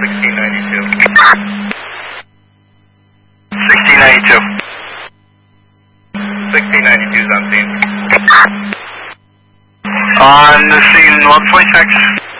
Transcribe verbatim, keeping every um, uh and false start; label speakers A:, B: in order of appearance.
A: sixteen ninety-two.
B: sixteen ninety-two.
A: sixteen ninety-two is on scene.
B: On the scene, one point six.